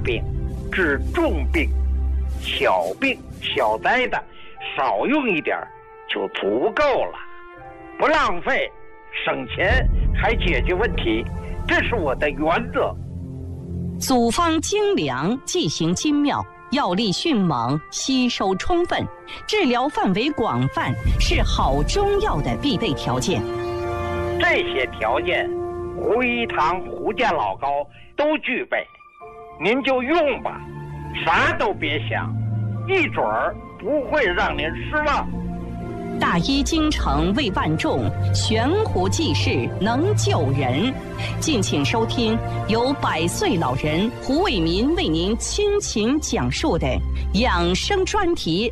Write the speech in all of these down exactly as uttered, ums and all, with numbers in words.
病，治重病，小病小灾的少用一点就足够了，不浪费，省钱还解决问题，这是我的原则。 组方精良，剂型精妙，药力迅猛，吸收充分，治疗范围广泛，是好中药的必备条件。 这些条件，胡一堂、胡家老高都具备，您就用吧，啥都别想，一准儿不会让您失望。 大医精诚为万众，悬壶济世能救人。敬请收听由百岁老人胡伟民为您倾情讲述的养生专题。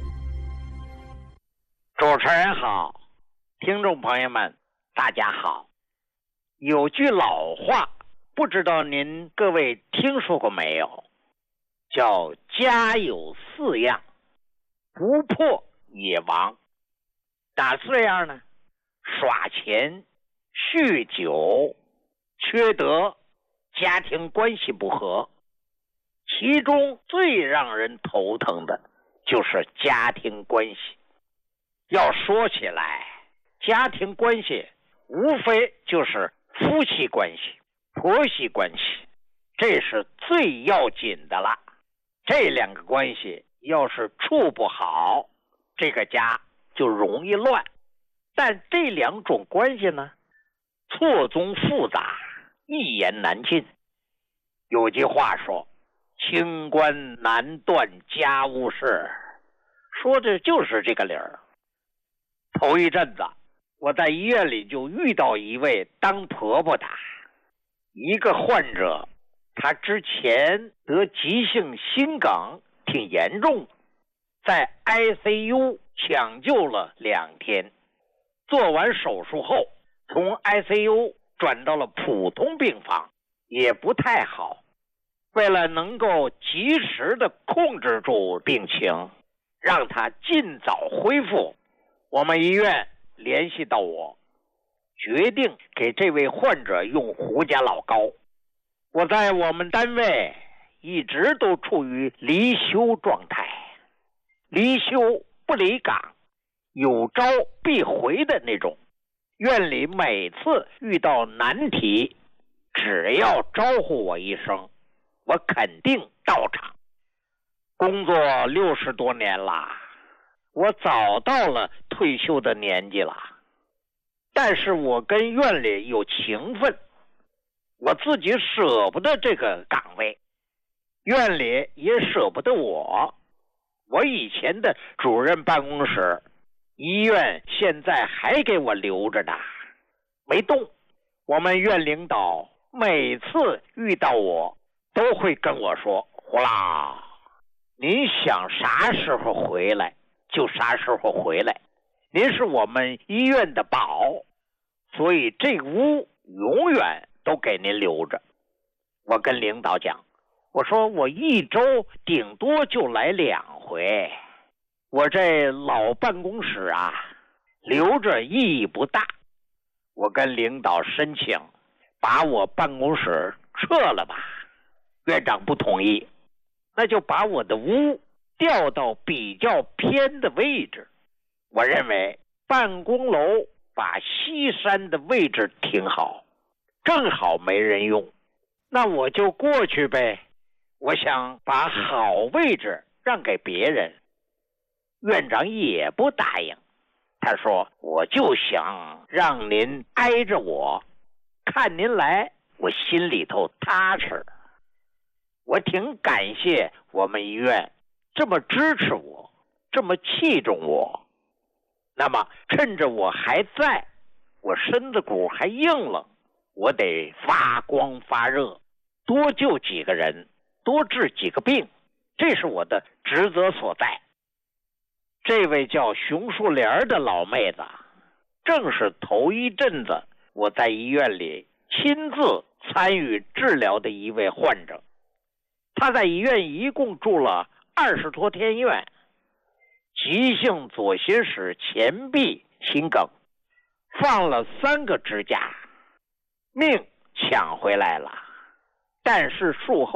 主持人好，听众朋友们大家好。有句老话，不知道您各位听说过没有，叫家有四样，不破也亡。哪四样呢？耍钱、酗酒、缺德、家庭关系不和。其中最让人头疼的就是家庭关系。要说起来，家庭关系无非就是夫妻关系、婆媳关系，这是最要紧的了。这两个关系要是处不好，这个家就容易乱。但这两种关系呢，错综复杂，一言难尽。有句话说，清官难断家务事，说的就是这个理儿。头一阵子我在医院里就遇到一位当婆婆的，一个患者，她之前得急性心梗，挺严重，在 I C U 抢救了两天，做完手术后从 I C U 转到了普通病房，也不太好。为了能够及时的控制住病情，让她尽早恢复，我们医院联系到我，决定给这位患者用胡家老膏。我在我们单位一直都处于离休状态，离休不离岗，有招必回的那种。院里每次遇到难题，只要招呼我一声，我肯定到场。工作六十多年了，我早到了退休的年纪了，但是我跟院里有情分，我自己舍不得这个岗位，院里也舍不得我。我以前的主任办公室，医院现在还给我留着呢，没动。我们院领导每次遇到我都会跟我说，胡老，您想啥时候回来就啥时候回来，您是我们医院的宝，所以这屋永远都给您留着。我跟领导讲，我说我一周顶多就来两回，我这老办公室啊，留着意义不大。我跟领导申请把我办公室撤了吧，院长不同意，那就把我的屋调到比较偏的位置。我认为办公楼把西山的位置挺好，正好没人用，那我就过去呗。我想把好位置让给别人。院长也不答应，他说我就想让您挨着我，看您来我心里头踏实。我挺感谢我们医院这么支持我，这么器重我。那么趁着我还在，我身子骨还硬朗，我得发光发热，多救几个人，多治几个病，这是我的职责所在。这位叫熊树莲的老妹子，正是头一阵子我在医院里亲自参与治疗的一位患者。她在医院一共住了二十多天院，急性左心室前壁心梗，放了三个支架，命抢回来了，但是术后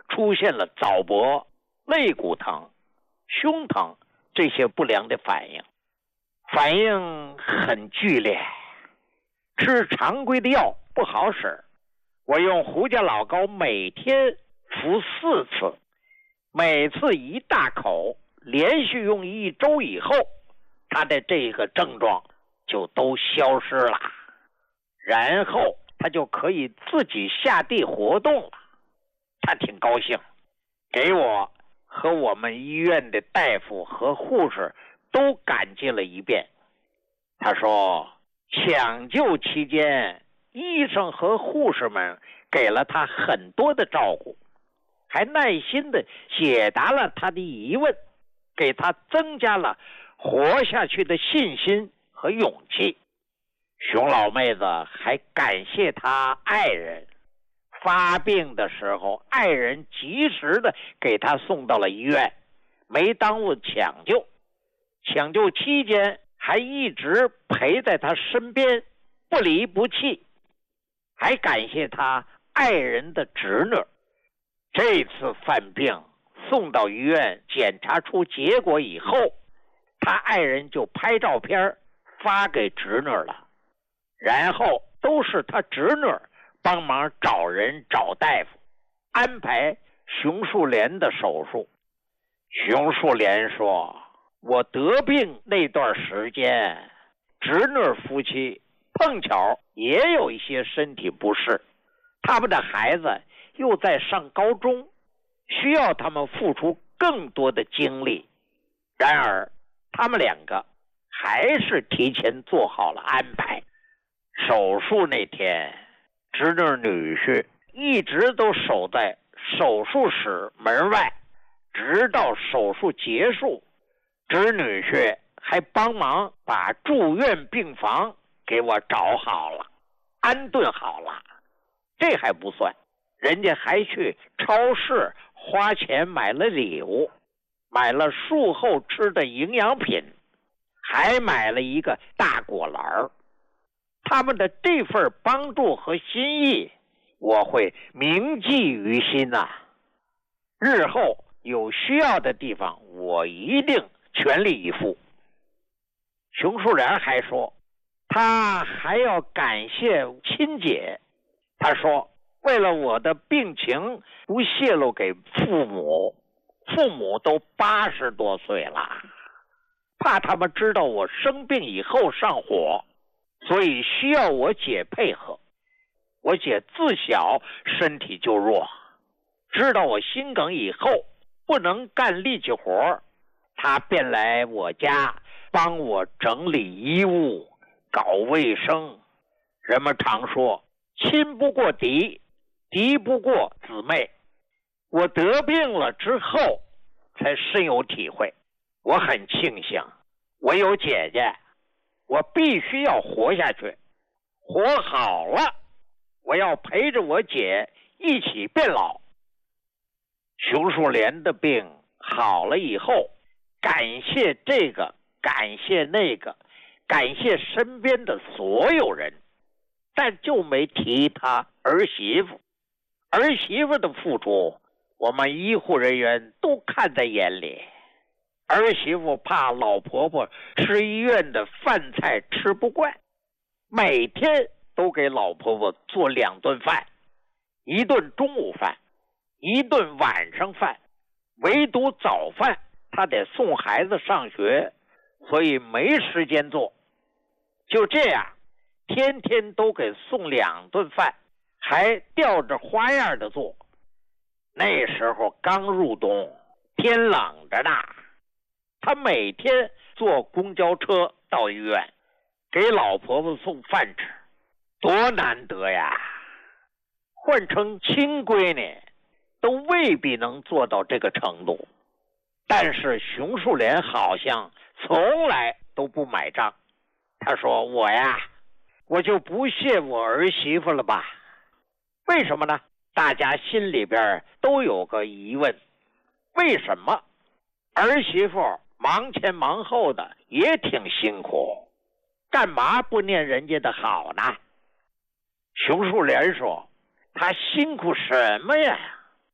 出现了早搏、肋骨疼、胸疼这些不良的反应，反应很剧烈，吃常规的药不好使。我用胡家老膏每天服四次，每次一大口，连续用一周以后，他的这个症状就都消失了，然后他就可以自己下地活动了。他挺高兴，给我和我们医院的大夫和护士都感激了一遍。他说，抢救期间，医生和护士们给了他很多的照顾，还耐心地解答了他的疑问，给他增加了活下去的信心和勇气。熊老妹子还感谢她爱人，发病的时候，爱人及时的给她送到了医院，没耽误抢救。抢救期间还一直陪在她身边，不离不弃。还感谢她爱人的侄女。这次犯病送到医院检查出结果以后，他爱人就拍照片发给侄女了，然后都是他侄女帮忙找人找大夫，安排熊树莲的手术。熊树莲说，我得病那段时间，侄女夫妻碰巧也有一些身体不适，他们的孩子又在上高中，需要他们付出更多的精力。然而他们两个还是提前做好了安排。手术那天，侄女女婿一直都守在手术室门外，直到手术结束。侄女婿还帮忙把住院病房给我找好了，安顿好了。这还不算，人家还去超市花钱买了礼物，买了术后吃的营养品，还买了一个大果篮。他们的这份帮助和心意，我会铭记于心呐、啊。日后有需要的地方，我一定全力以赴。熊树莲还说，他还要感谢亲姐。他说，为了我的病情不泄露给父母，父母都八十多岁了，怕他们知道我生病以后上火，所以需要我姐配合。我姐自小身体就弱，知道我心梗以后不能干力气活，她便来我家帮我整理衣物，搞卫生。人们常说，亲不过敌，敌不过姊妹。我得病了之后才深有体会，我很庆幸我有姐姐，我必须要活下去，活好了，我要陪着我姐一起变老。熊树莲的病好了以后，感谢这个，感谢那个，感谢身边的所有人，但就没提他儿媳妇。儿媳妇的付出，我们医护人员都看在眼里。儿媳妇怕老婆婆吃医院的饭菜吃不惯，每天都给老婆婆做两顿饭，一顿中午饭，一顿晚上饭，唯独早饭她得送孩子上学，所以没时间做。就这样，天天都给送两顿饭，还吊着花样的做。那时候刚入冬，天冷着呢，他每天坐公交车到医院，给老婆婆送饭吃，多难得呀！换成亲闺女，都未必能做到这个程度。但是熊树莲好像从来都不买账。他说，我呀，我就不谢我儿媳妇了吧？为什么呢？大家心里边都有个疑问，为什么儿媳妇忙前忙后的也挺辛苦，干嘛不念人家的好呢？熊树莲说，她辛苦什么呀？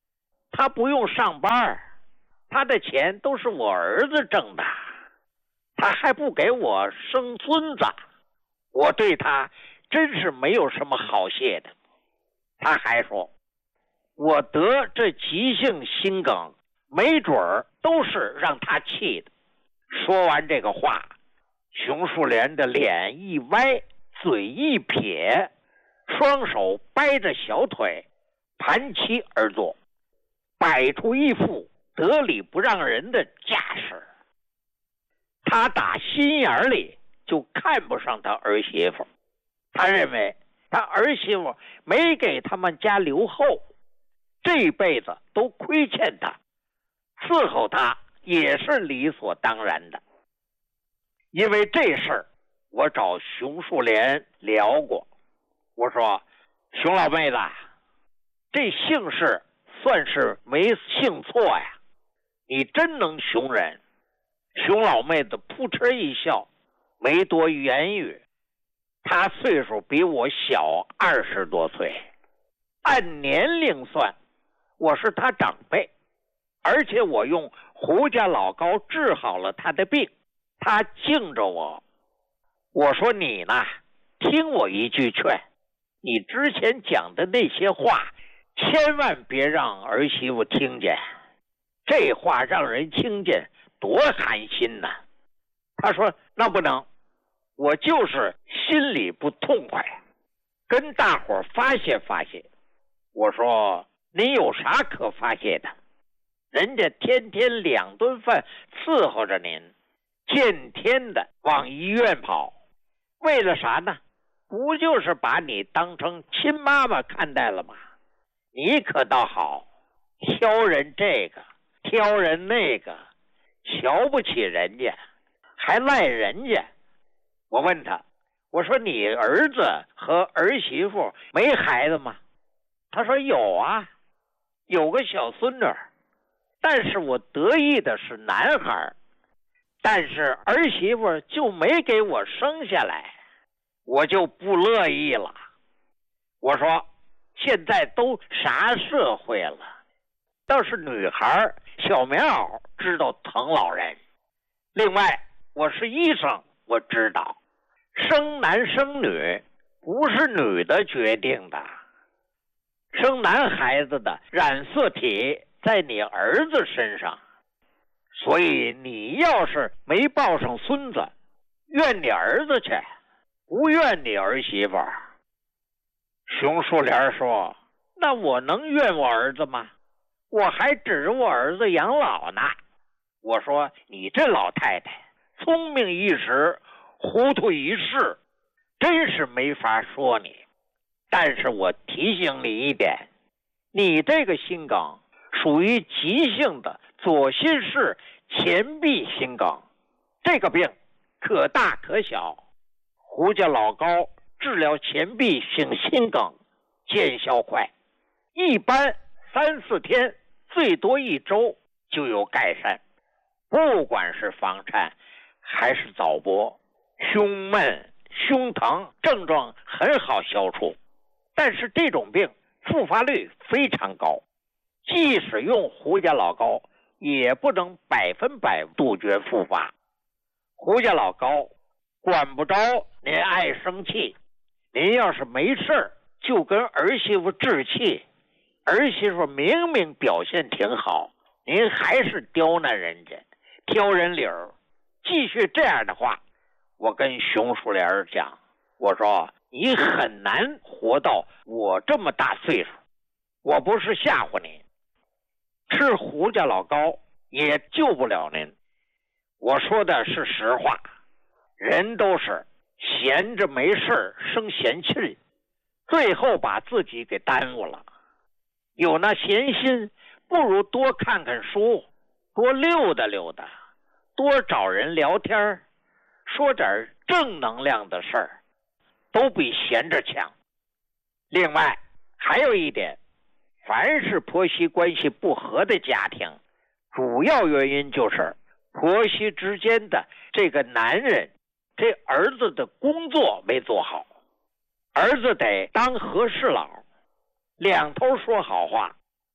他不用上班，他的钱都是我儿子挣的，他还不给我生孙子，我对他真是没有什么好谢的。他还说，我得这急性心梗，没准儿都是让他气的。说完这个话，熊树莲的脸一歪，嘴一撇，双手掰着小腿，盘膝而坐，摆出一副得理不让人的架势。他打心眼里就看不上他儿媳妇，他认为他儿媳妇没给他们家留后，这辈子都亏欠他，伺候他也是理所当然的。因为这事儿，我找熊树莲聊过，我说，熊老妹子，这姓氏算是没姓错呀，你真能熊人。熊老妹子扑哧一笑，没多言语。她岁数比我小二十多岁，按年龄算，我是她长辈，而且我用胡家老高治好了她的病，她敬着我。我说你呢，听我一句劝，你之前讲的那些话，千万别让儿媳妇听见，这话让人听见多寒心呐。他说那不能，我就是心里不痛快，跟大伙儿发泄发泄。我说您有啥可发泄的？人家天天两顿饭伺候着您，见天的往医院跑，为了啥呢？不就是把你当成亲妈妈看待了吗？你可倒好，挑人这个挑人那个，瞧不起人家，还赖人家。我问他，我说你儿子和儿媳妇没孩子吗？他说有啊，有个小孙女，但是我得意的是男孩，但是儿媳妇就没给我生下来，我就不乐意了。我说现在都啥社会了，倒是女孩小棉袄知道疼老人。另外我是医生，我知道生男生女不是女的决定的，生男孩子的染色体在你儿子身上，所以你要是没抱上孙子，怨你儿子去，不怨你儿媳妇。熊树莲说，那我能怨我儿子吗？我还指着我儿子养老呢。我说你这老太太聪明一时，糊涂一世，真是没法说你。但是我提醒你一点，你这个心梗属于急性的左心室前壁心梗，这个病可大可小。胡家老高治疗前壁性心梗见效快，一般三四天，最多一周就有改善。不管是房颤还是早搏，胸闷胸疼症状很好消除，但是这种病复发率非常高，即使用胡家老高也不能百分百杜绝复发。胡家老高管不着您爱生气，您要是没事就跟儿媳妇置气，儿媳妇明明表现挺好，您还是刁难人家，挑人理儿。继续这样的话，我跟熊树莲讲，我说你很难活到我这么大岁数，我不是吓唬您，吃胡家老高也救不了您。我说的是实话，人都是闲着没事生闲气，最后把自己给耽误了。有那闲心，不如多看看书，多溜达溜达，多找人聊天，说点正能量的事儿，都比闲着强。另外还有一点，凡是婆媳关系不和的家庭，主要原因就是婆媳之间的这个男人，这儿子的工作没做好。儿子得当和事佬，两头说好话。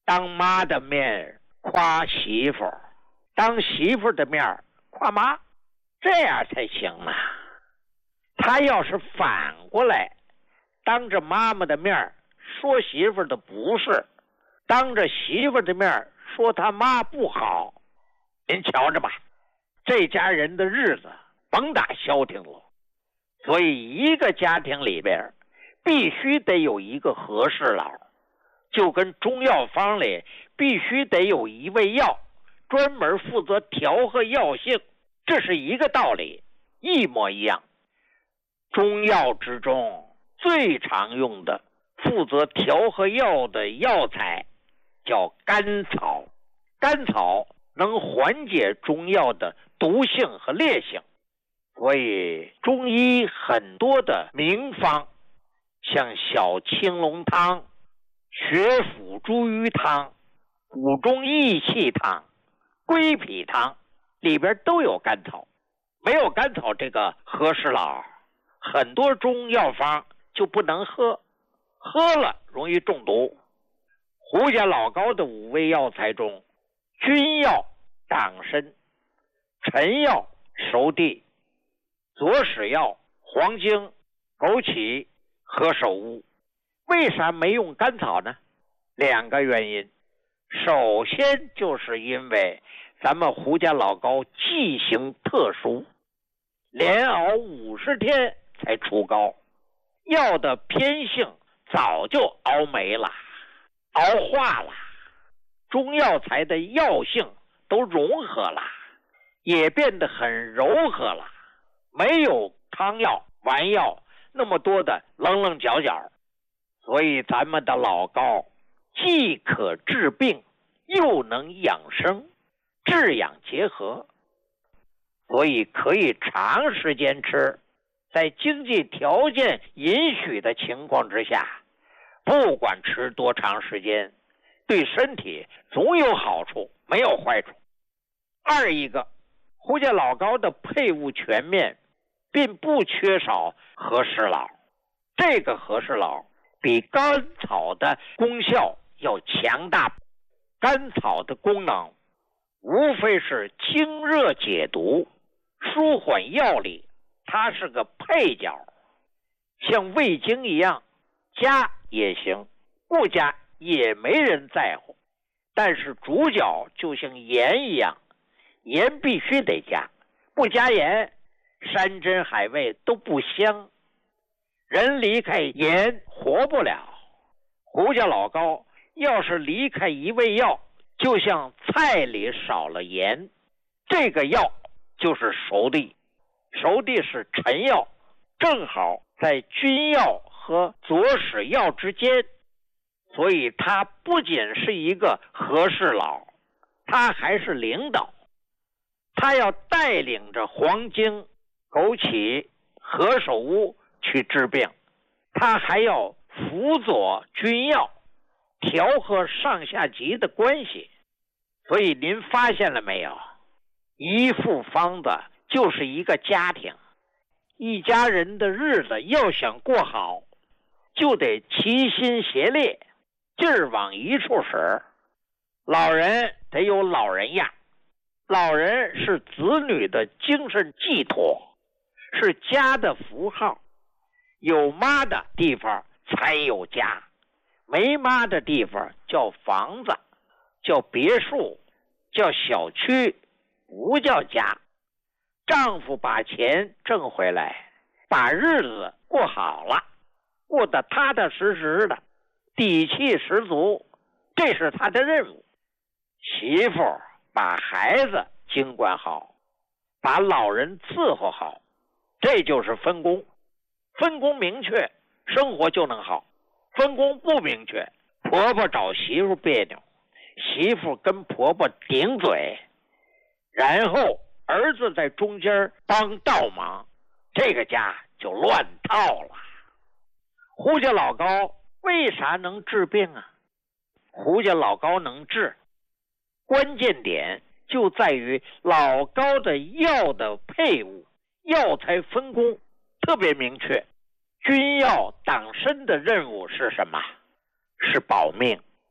当妈的面夸媳妇，当媳妇的面夸妈，这样才行啊。他要是反过来，当着妈妈的面说媳妇的不是，当着媳妇的面说他妈不好，您瞧着吧，这家人的日子甭打消停了。所以一个家庭里边必须得有一个和事佬，就跟中药方里必须得有一味药专门负责调和药性，这是一个道理，一模一样。中药之中最常用的负责调和药的药材叫甘草，甘草能缓解中药的毒性和烈性，所以中医很多的名方，像小青龙汤、血府茱萸汤、补中益气汤、归脾汤里边都有甘草。没有甘草这个和事佬，很多中药方就不能喝，喝了容易中毒。胡家老高的五味药材中，君药党参，陈药熟地，左使药黄精、枸杞、何首乌。为啥没用甘草呢？两个原因。首先就是因为咱们胡家老高剂型特殊，连熬五十天才出膏，药的偏性早就熬没了，熬化了，中药材的药性都融合了，也变得很柔和了，没有汤药丸药那么多的棱棱角角。所以咱们的老高既可治病又能养生，治养结合，所以可以长时间吃，在经济条件允许的情况之下，不管吃多长时间，对身体总有好处，没有坏处。二一个，胡家老高的配伍全面，并不缺少和事佬，这个和事佬比甘草的功效要强大。甘草的功能无非是清热解毒、舒缓药力，它是个配角，像味精一样，加也行，不加也没人在乎。但是主角就像盐一样，盐必须得加，不加盐，山珍海味都不香。人离开盐活不了。胡家老高要是离开一味药，就像菜里少了盐，这个药就是熟地。熟地是陈药，正好在君药和左使药之间，所以他不仅是一个和事佬，他还是领导。他要带领着黄精、枸杞、何首乌去治病，他还要辅佐君药，调和上下级的关系。所以您发现了没有，一副方子就是一个家庭，一家人的日子要想过好，就得齐心协力，劲儿往一处使。老人得有老人样，老人是子女的精神寄托，是家的符号。有妈的地方才有家，没妈的地方叫房子，叫别墅，叫小区，不叫家。丈夫把钱挣回来，把日子过好了，过得踏踏实实的，底气十足，这是他的任务。媳妇把孩子经管好，把老人伺候好，这就是分工。分工明确，生活就能好。分工不明确，婆婆找媳妇别扭，媳妇跟婆婆顶嘴，然后儿子在中间帮倒忙，这个家就乱套了。胡家老高为啥能治病啊？胡家老高能治，关键点就在于老高的药的配伍，药材分工特别明确。君药党参的任务是什么？是保命。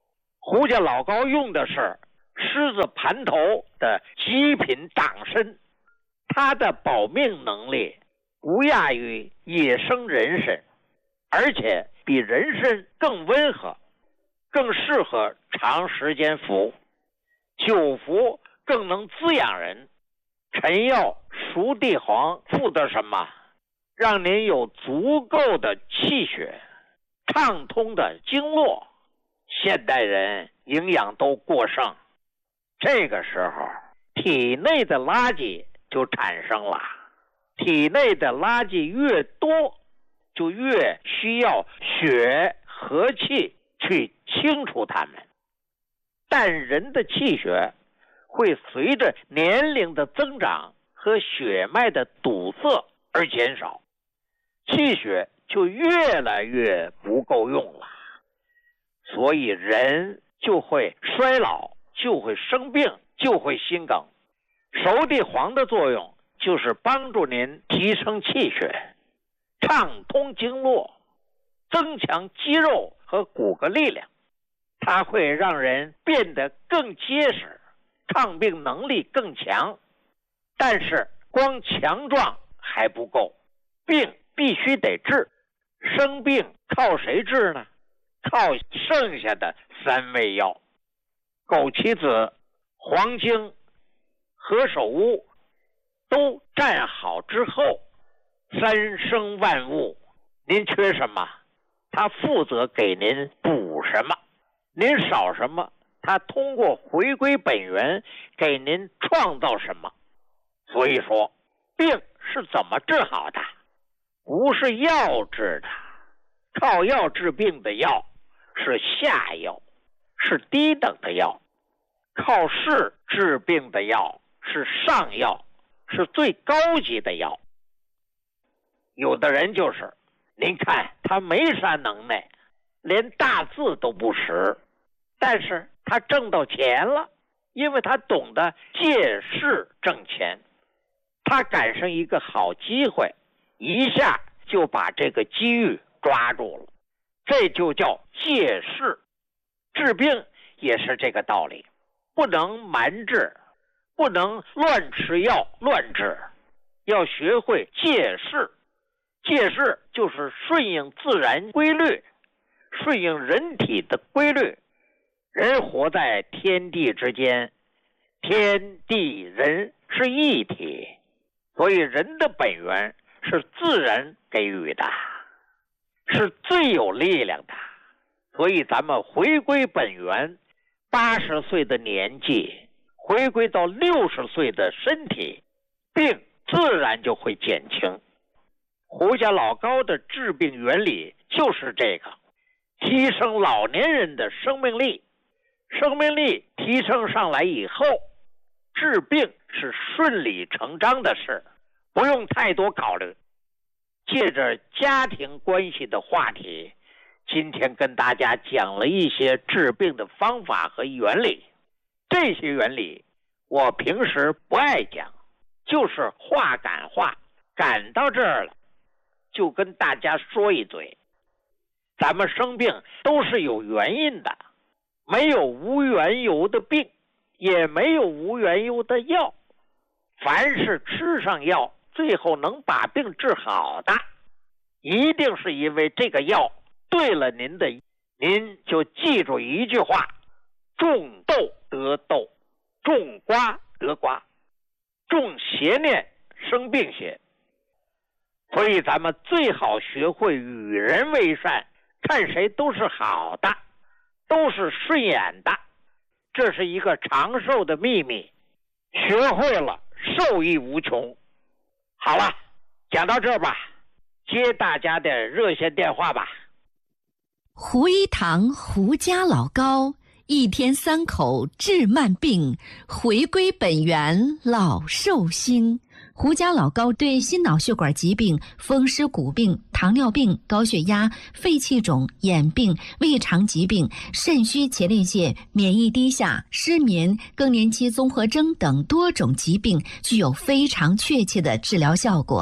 胡家老高用的是狮子盘头的极品党参，它的保命能力不亚于野生人参，而且比人参更温和，更适合长时间服，久服更能滋养人。臣药熟地黄附的什么？让您有足够的气血，畅通的经络。现代人营养都过剩，这个时候体内的垃圾就产生了，体内的垃圾越多，就越需要血和气去清除它们。但人的气血会随着年龄的增长和血脉的堵塞而减少，气血就越来越不够用了，所以人就会衰老，就会生病，就会心梗。熟地黄的作用就是帮助您提升气血，畅通经络，增强肌肉和骨骼力量，它会让人变得更结实，抗病能力更强。但是光强壮还不够，病必须得治。生病靠谁治呢？靠剩下的三味药：枸杞子、黄精、何首乌，都站好之后，三生万物，您缺什么，它负责给您补什么；您少什么，它通过回归本源给您创造什么。所以说，病是怎么治好的？不是药治的，靠药治病的药是下药，是低等的药；靠势治病的药是上药，是最高级的药。有的人就是，您看他没啥能耐，连大字都不识，但是他挣到钱了，因为他懂得借势挣钱。他赶上一个好机会，一下就把这个机遇抓住了，这就叫借势。治病也是这个道理，不能蛮治，不能乱吃药乱治，要学会借势。借势就是顺应自然规律，顺应人体的规律。人活在天地之间，天地人是一体，所以人的本源是自然给予的，是最有力量的。所以咱们回归本源，八十岁的年纪回归到六十岁的身体，病自然就会减轻。胡家老高的治病原理就是这个，提升老年人的生命力。生命力提升上来以后，治病是顺理成章的事，不用太多考虑。借着家庭关系的话题，今天跟大家讲了一些治病的方法和原理。这些原理我平时不爱讲，就是话赶话，赶到这儿了就跟大家说一嘴。咱们生病都是有原因的，没有无缘由的病，也没有无缘由的药。凡是吃上药最后能把病治好的，一定是因为这个药对了您的。您就记住一句话：种豆得豆，种瓜得瓜，种邪念生病邪。所以咱们最好学会与人为善，看谁都是好的，都是顺眼的，这是一个长寿的秘密，学会了受益无穷。好了，讲到这吧，接大家的热线电话吧。 胡一堂胡家老高，一天三口治慢病，回归本源老寿星。胡家老高对心脑血管疾病、风湿骨病、糖尿病、高血压、肺气肿、眼病、胃肠疾病、肾虚前列腺、免疫低下、失眠、更年期综合征等多种疾病具有非常确切的治疗效果。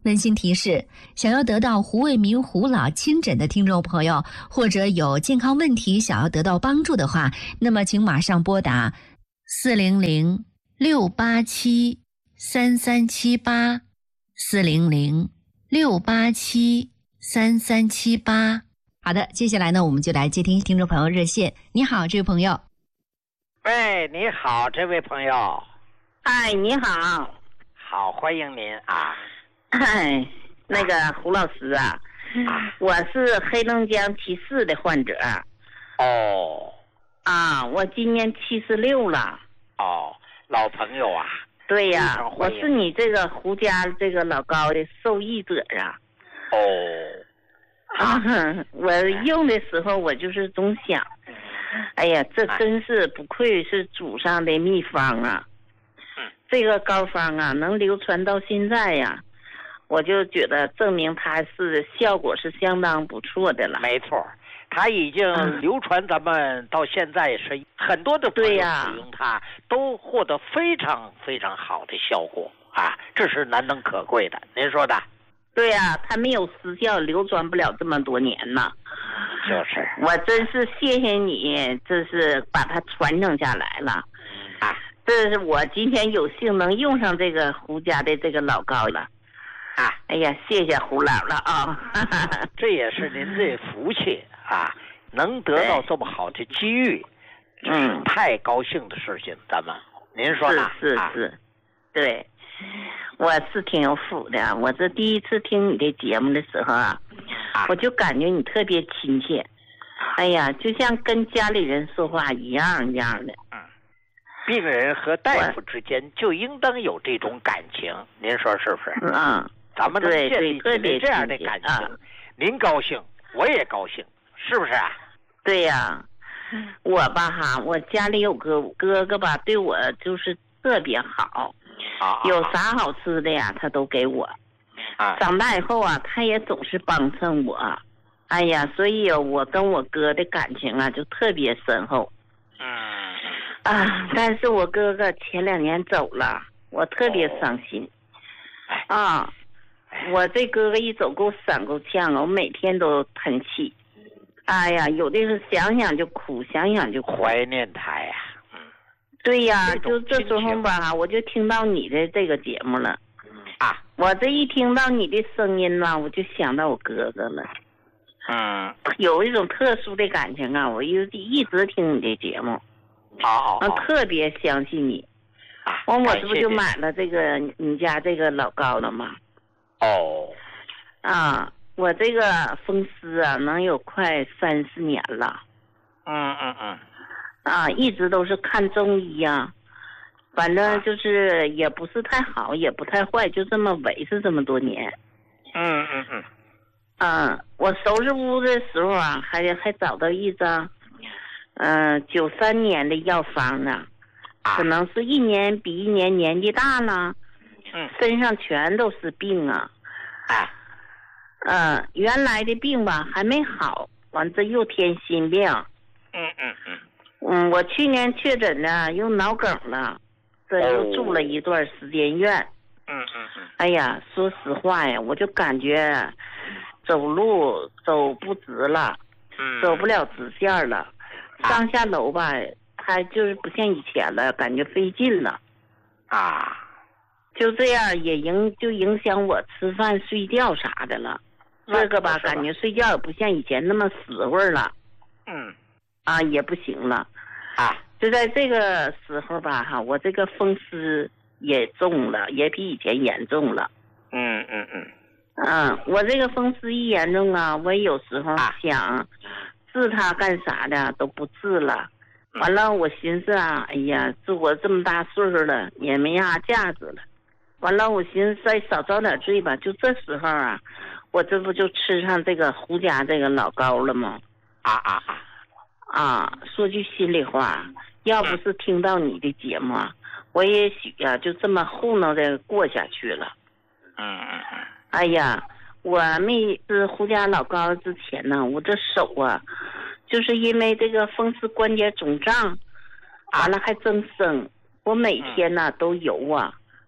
温馨提示：想要得到胡卫民胡老亲诊的听众朋友，或者有健康问题想要得到帮助的话，那么请马上拨打四零零六八七三三七八四零零六八七三三七八。好的，接下来呢，我们就来接听听众朋友热线。你好，这位朋友。 喂，你好，这位朋友。 哎，你好。 好，欢迎您啊。 哎，那个胡老师啊，啊我是黑龙江七四的患者。 哦。 啊，我今年七十六了。 哦，老朋友啊。 对呀，我是你这个胡家这个老高的受益者啊。 哦。 啊，我用的时候我就是总想，哎呀，这真是不愧是祖上的秘方啊。 嗯。 这个膏方啊，能流传到现在呀。我就觉得证明它是效果是相当不错的了。 没错，它已经流传，咱们到现在是很多的朋友使用它，都获得非常非常好的效果啊，这是难能可贵的。您说的？ 对呀、啊，它没有失效，流传不了这么多年呢。 就是， 我真是谢谢你，这是把它传承下来了。 啊， 这是我今天有幸能用上这个胡家的这个老膏了。啊，哎呀，谢谢胡老了啊！ 这也是您的福气啊，能得到这么好的机遇，这是太高兴的事情。咱们，您说呢？ 是是是，啊、对，我是挺有福的。我这第一次听你的节目的时候啊，啊我就感觉你特别亲切。哎呀，就像跟家里人说话一样一样的。 嗯，病人和大夫之间就应当有这种感情，您说是不是？ 嗯。 咱们能建立起来这样的感情，啊、您高兴，我也高兴，是不是啊？ 对呀、啊，我吧哈，我家里有个哥哥吧，对我就是特别好， 啊， 有啥好吃的呀，他都给我。 啊， 长大以后啊，他也总是帮衬我，哎呀，所以我跟我哥的感情啊就特别深厚。 嗯。 啊，但是我哥哥前两年走了，我特别伤心。哦、啊。我这哥哥一走给我闪够呛啊！我每天都喷气，哎呀，有的是想想就哭，想想就哭。 怀念他呀，嗯， 对呀，就这时候吧，我就听到你的这个节目了， 啊， 我这一听到你的声音呢，我就想到我哥哥了， 嗯， 有一种特殊的感情啊，我一一直听你的节目， 好， 嗯，特别相信你， 啊， 完我这不就买了这个你家这个老高了吗？ 哦， 啊，我这个风湿啊，能有快三四年了。 嗯嗯嗯。 啊，一直都是看中医呀、啊，反正就是也不是太好，也不太坏，就这么维持这么多年。 嗯嗯嗯。 嗯，我收拾屋的时候啊，还还找到一张，嗯，九三年的药方呢，可能是一年比一年年纪大了。 嗯， 身上全都是病啊， 啊， 嗯，原来的病吧还没好，完这又添新病。 嗯嗯嗯， 嗯，我去年确诊呢，又脑梗了，这又住了一段时间院。 嗯嗯嗯， 哎呀，说实话呀，我就感觉走路走不直了， 嗯， 走不了直线了，上下楼吧，它就是不像以前了，感觉费劲了。 啊。 就这样也影就影响我吃饭睡觉啥的了，这个吧感觉睡觉也不像以前那么死会儿了， 嗯， 啊也不行了， 啊， 就在这个时候吧哈，我这个风湿也重了，也比以前严重了， 嗯嗯嗯， 嗯，我这个风湿一严重啊，我有时候想治它干啥的都不治了，完了我寻思啊，哎呀，这我这么大岁数了也没啥价值了。完了，我寻思再少遭点罪吧。就这时候啊，我这不就吃上这个胡家这个老膏了吗？ 啊啊啊！ 啊，说句心里话，要不是听到你的节目啊，我也许啊就这么糊弄的过下去了。 嗯嗯嗯。 哎呀，我没吃胡家老膏之前呢，我这手啊，就是因为这个风湿关节肿胀，完了还增生，我每天呢都游啊。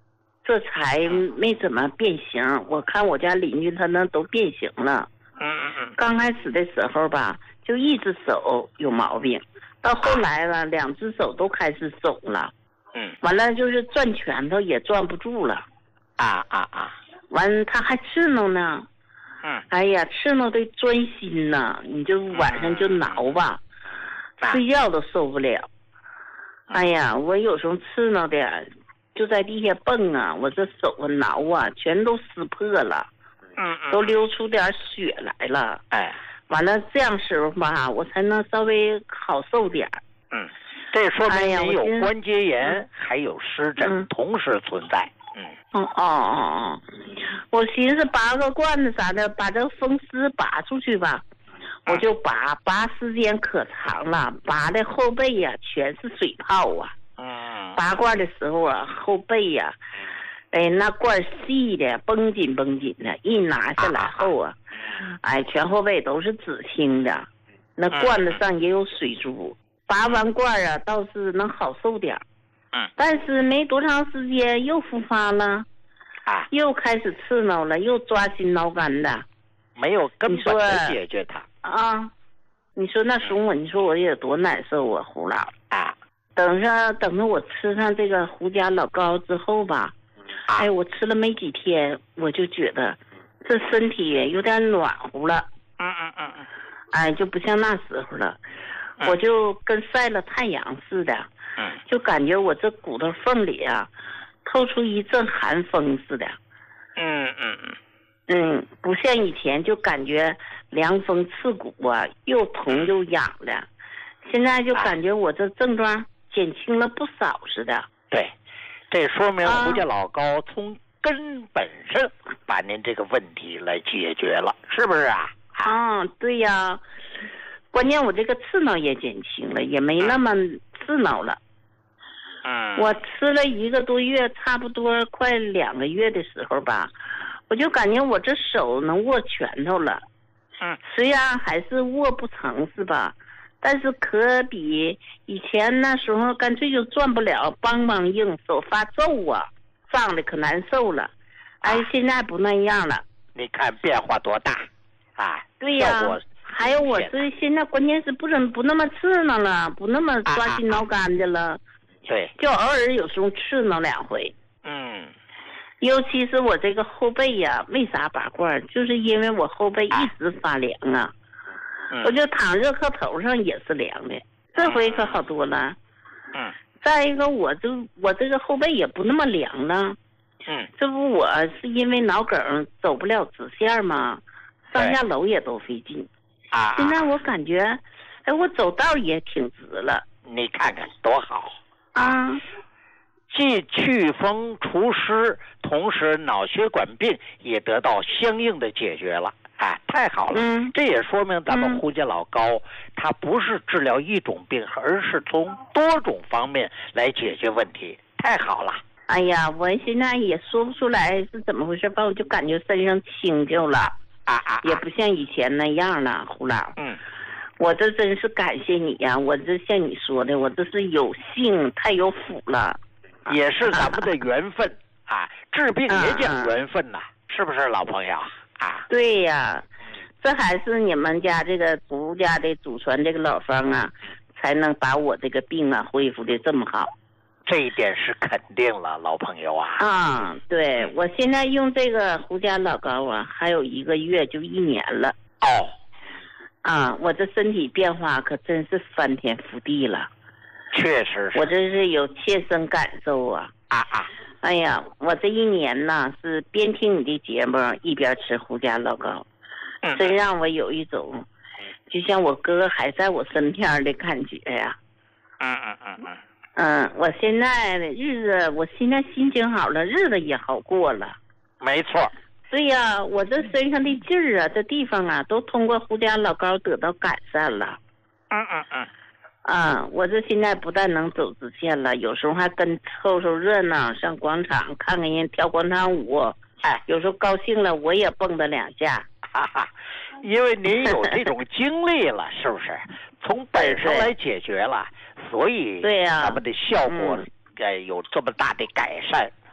这才没怎么变形。我看我家邻居他那都变形了。 嗯嗯嗯。 刚开始的时候吧，就一只手有毛病，到后来了，两只手都开始肿了。 嗯。 完了就是攥拳头也攥不住了。 啊啊啊！ 完他还刺挠呢。 嗯。 哎呀，刺挠的钻心呐！你就晚上就挠吧， 嗯、 睡觉都受不了。哎呀，我有时候刺挠的就在地下蹦啊，我这手啊挠啊，全都撕破了。 嗯嗯。 都流出点血来了。 哎。 完了这样时候吧，我才能稍微好受点。 嗯。这说明你有关节炎， 哎、 还有湿疹、嗯、同时存在。嗯。 哦哦哦哦，我寻思拔个罐子啥的，把这风湿拔出去吧。我就拔，拔时间可长了，拔的后背呀、啊、全是水泡啊。 嗯。 拔罐的时候啊，后背呀、啊，哎，那罐细的，绷紧绷紧的，一拿下来后啊，哎，全后背都是紫青的，那罐子上也有水珠。拔完罐啊，倒是能好受点。 嗯。 但是没多长时间又复发了， 啊， 又开始刺挠了，又抓心挠肝的， 没有根本的解决它。 啊，你说那时候我，你说我有多难受啊，胡老啊！ 等着等着我吃上这个胡家老膏之后吧， 啊、 哎，我吃了没几天，我就觉得这身体有点暖和了。 嗯嗯嗯嗯。 哎，就不像那时候了， 嗯、 我就跟晒了太阳似的。 嗯。 就感觉我这骨头缝里啊，透出一阵寒风似的。 嗯嗯嗯。 嗯，不像以前就感觉凉风刺骨啊，又疼又痒的。现在就感觉我这症状减轻了不少似的。 对，这说明胡家老膏从根本上把您这个问题来解决了，是不是啊？ 啊，对呀。关键我这个刺挠也减轻了，也没那么刺挠了。 嗯。 我吃了一个多月，差不多快两个月的时候吧。我就感觉我这手能握拳头了， 嗯， 虽然还是握不成是吧？但是可比以前那时候干脆就转不了，梆梆硬，手发皱啊，胀的可难受了。哎，啊、现在不那样了。 你看变化多大啊！ 对呀、啊，还有我这现在关键是不怎不那么刺挠了，不那么抓心挠肝的了。啊、 对， 就偶尔有时候刺挠两回。 嗯。 尤其是我这个后背呀、啊，为啥拔罐？就是因为我后背一直发凉啊， 嗯、 我就躺热炕头上也是凉的。这回可好多了。 嗯。 再一个，我就我这个后背也不那么凉了。 嗯。 这不我是因为脑梗走不了直线嘛，上下楼也都费劲。 啊。 现在我感觉，哎，我走道也挺直了。 你看看多好啊！ 既祛风除湿，同时脑血管病也得到相应的解决了，哎，太好了！ 嗯， 这也说明咱们胡家老膏，嗯、它不是治疗一种病，而是从多种方面来解决问题，太好了！ 哎呀，我现在也说不出来是怎么回事吧，我就感觉身上轻就了， 啊啊， 也不像以前那样了，胡老。 嗯。 我这真是感谢你呀！我这像你说的，我这是有幸太有福了。 也是咱们的缘分啊，治病也讲缘分呐、啊，是不是老朋友啊？ 对呀，这还是你们家这个胡家的祖传这个老方啊，才能把我这个病啊恢复的这么好。 这一点是肯定了，老朋友啊。 啊，对，我现在用这个胡家老膏啊，还有一个月就一年了。 哦。 啊，我这身体变化可真是翻天覆地了。 确实是， 我这是有切身感受啊！ 啊啊！ 哎呀，我这一年呢是边听你的节目一边吃胡家老膏， 嗯、 真让我有一种就像我哥哥还在我身边的感觉呀。 嗯嗯嗯嗯。 嗯，我现在的日子，我现在心情好了，日子也好过了。 没错。 对呀，我这身上的劲儿啊，这地方啊，都通过胡家老膏得到改善了。 嗯嗯嗯。 啊，我这现在不但能走直线了，有时候还跟凑凑热闹，上广场看看人跳广场舞。哎，有时候高兴了，我也蹦跶两下。 哈哈，因为您有这种经历了，是不是？从本身来解决了，所以对呀， 咱们的效果哎、嗯、有这么大的改善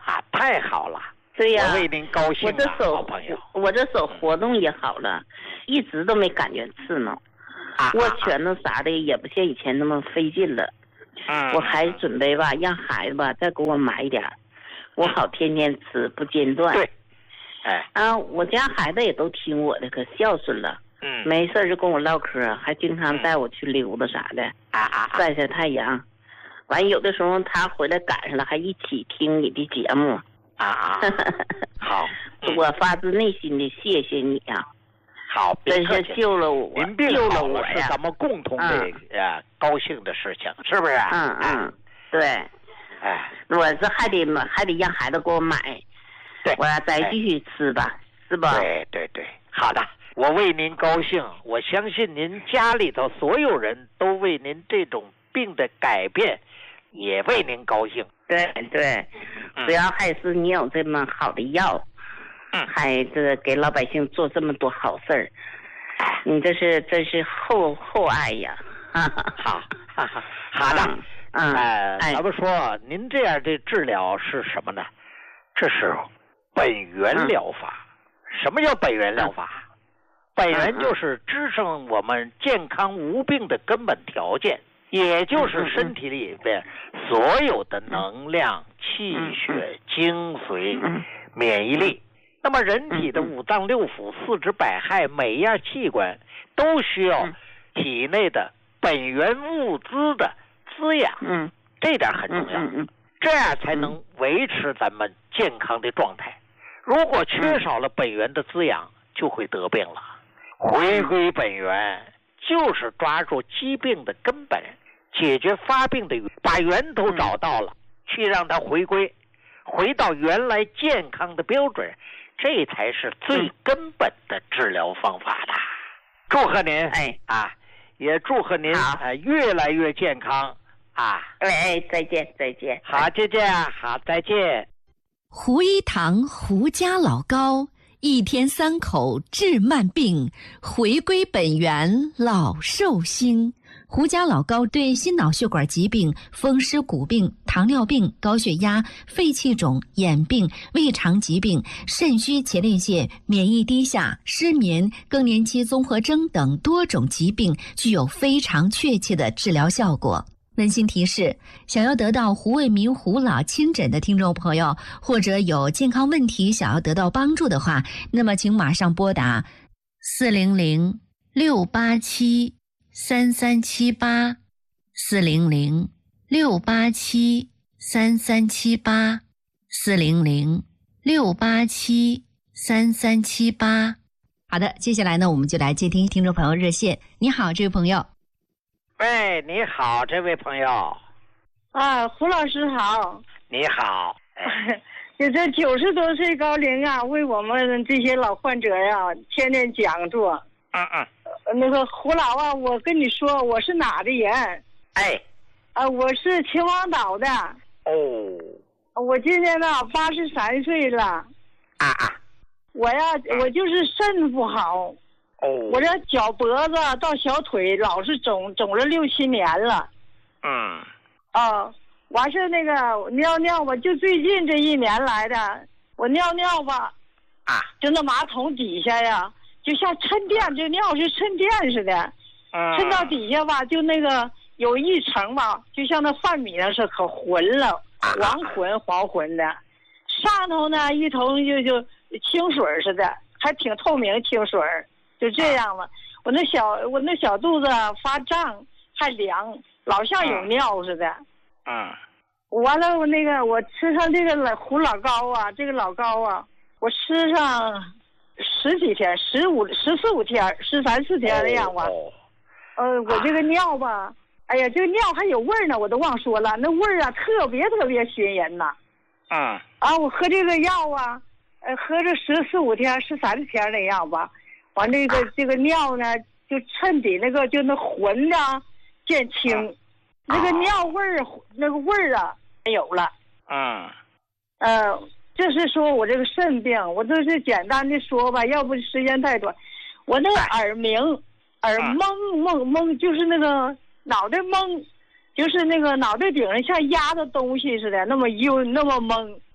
啊，太好了。 对呀、啊， 我为您高兴、啊、 我这手好朋友， 我这手活动也好了，一直都没感觉刺挠， 啊、 握拳头啥的也不像以前那么费劲了。 嗯， 我还准备吧，让孩子吧再给我买点，我好天天吃不间断。 对，哎， 啊，我家孩子也都听我的，可孝顺了。 嗯， 没事就跟我唠嗑，还经常带我去溜达啥的， 啊啊， 晒晒太阳。完有的时候他回来赶上了，还一起听你的节目。 啊啊，好， 我发自内心的谢谢你啊！ 好， 真是救了我， 您病救了我呀！ 是咱们共同的、嗯、啊高兴的事情，是不是？ 嗯嗯，对。 哎， 我是还得还得让孩子给我买， 对， 我再继续吃吧，哎、是吧？ 对对对，好的，我为您高兴，我相信您家里头所有人都为您这种病的改变也为您高兴。 对对，主要还是你有这么好的药， 嗯， 还这个给老百姓做这么多好事儿，你这是这是厚厚爱呀！哈哈， 好，哈哈，好的， 嗯， 哎，咱们说您这样的治疗是什么呢？这是本源疗法。嗯、什么叫本源疗法？嗯、本源就是支撑我们健康无病的根本条件。也就是身体里边所有的能量、气血、精髓、免疫力。那么人体的五脏六腑、四肢百骸，每一样器官都需要体内的本源物资的滋养， 嗯， 这点很重要，这样才能维持咱们健康的状态。如果缺少了本源的滋养，就会得病了。回归本源就是抓住疾病的根本，解决发病的源，把源头找到了，去让它回归，回到原来健康的标准，这才是最根本的治疗方法的。祝贺您， 哎啊，也祝贺您啊、呃、越来越健康啊！ 哎，再见再见， 好，再见，好，再见。 胡一堂胡家老高，一天三口治慢病，回归本源老寿星。胡家老高对心脑血管疾病、风湿骨病、糖尿病、高血压、肺气肿、眼病、胃肠疾病、肾虚前列腺、免疫低下、失眠、更年期综合征等多种疾病具有非常确切的治疗效果。温馨提示：想要得到胡卫民胡老亲诊的听众朋友，或者有健康问题想要得到帮助的话，那么请马上拨打四零零六八七三三七八四零零六八七三三七八四零零六八七三三七八。好的，接下来呢，我们就来接听听众朋友热线。你好，这位朋友。 喂，你好，这位朋友。 啊，胡老师好。 你好。 就这九十多岁高龄啊，为我们这些老患者呀、啊，天天讲座。 嗯嗯。 那个胡老啊，我跟你说，我是哪的人？ 哎。 啊，我是秦皇岛的。 哦。 我今年呢八十三岁了。 啊啊。 我呀，我就是肾不好。 哦， 我这脚脖子到小腿老是肿，肿了六七年了。 嗯。 啊，完事那个尿尿吧，就最近这一年来的，我尿尿吧， 啊， 就那马桶底下呀，就像沉淀，这尿是沉淀似的， 嗯， 沉到底下吧，就那个有一层吧，就像那饭米那是可浑了，黄浑黄浑的，上头呢一头就就清水似的，还挺透明清水。就这样了，我那小我那小肚子发胀，还凉，老像有尿似的。 嗯。 完了，我那个我吃上这个老胡老高啊，这个老高啊，我吃上十几天，十五十四五天，十三四天那样吧。 哦。 呃，我这个尿吧，哎呀，这个尿还有味儿呢，我都忘说了，那味儿啊特别特别熏人呐。 嗯。 啊，我喝这个药啊，呃，喝着十四五天、十三天那样吧。完这个这个尿呢，就衬底那个就那浑的见清，啊、那个尿味儿那个味儿啊没有了。 嗯。 呃，这是说我这个肾病，我都是简单的说吧，要不时间太短。我那个耳鸣，耳蒙蒙蒙，就是那个脑袋蒙，就是那个脑袋顶上像压着东西似的，那么幽那么蒙。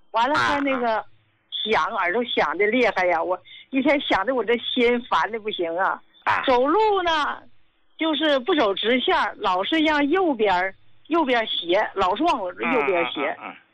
完了还那个响，耳朵响的厉害呀，我一天想的我这心烦的不行啊。 啊走路呢，就是不走直线，老是让右边右边斜，老是往我右边斜。 嗯嗯嗯